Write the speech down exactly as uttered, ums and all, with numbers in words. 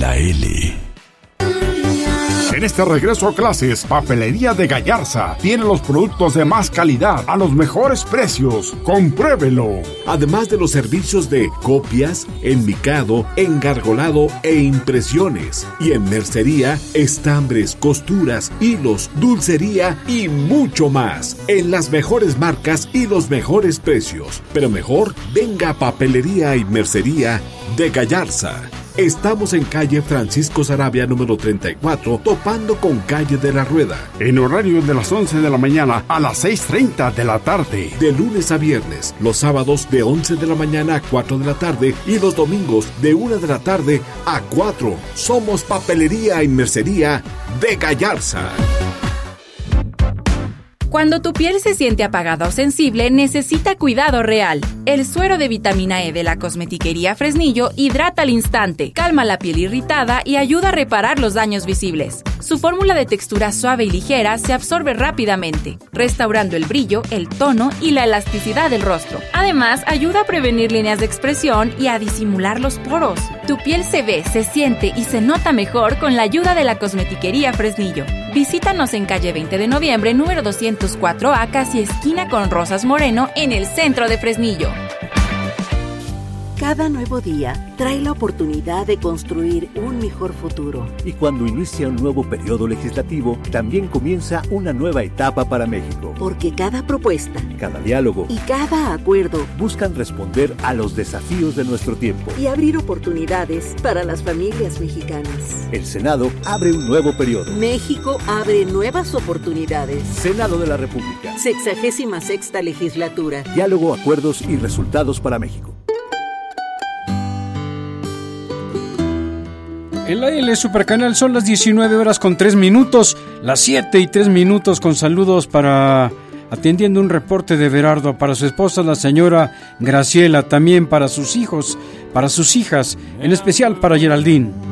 la L. En este regreso a clases, Papelería de Gallarza tiene los productos de más calidad a los mejores precios. ¡Compruébelo! Además de los servicios de copias, enmicado, engargolado e impresiones. Y en mercería, estambres, costuras, hilos, dulcería y mucho más. En las mejores marcas y los mejores precios. Pero mejor, venga a Papelería y Mercería de Gallarza. Estamos en calle Francisco Sarabia número treinta y cuatro, topando con calle de la Rueda. En horario de las once de la mañana a las seis treinta de la tarde. De lunes a viernes, los sábados de once de la mañana a cuatro de la tarde y los domingos de una de la tarde a cuatro. Somos Papelería y Mercería de Gallarza. Cuando tu piel se siente apagada o sensible, necesita cuidado real. El suero de vitamina E de la Cosmetiquería Fresnillo hidrata al instante, calma la piel irritada y ayuda a reparar los daños visibles. Su fórmula de textura suave y ligera se absorbe rápidamente, restaurando el brillo, el tono y la elasticidad del rostro. Además, ayuda a prevenir líneas de expresión y a disimular los poros. Tu piel se ve, se siente y se nota mejor con la ayuda de la Cosmetiquería Fresnillo. Visítanos en calle veinte de noviembre, número doscientos cuatro A, casi esquina con Rosas Moreno, en el centro de Fresnillo. Cada nuevo día trae la oportunidad de construir un mejor futuro. Y cuando inicia un nuevo periodo legislativo, también comienza una nueva etapa para México. Porque cada propuesta, cada diálogo y cada acuerdo buscan responder a los desafíos de nuestro tiempo y abrir oportunidades para las familias mexicanas. El Senado abre un nuevo periodo. México abre nuevas oportunidades. Senado de la República. Sexagésima sexta legislatura. Diálogo, acuerdos y resultados para México. En la L Supercanal son las diecinueve horas con tres minutos, las siete y tres minutos con saludos para, atendiendo un reporte de Berardo, para su esposa la señora Graciela, también para sus hijos, para sus hijas, en especial para Geraldine.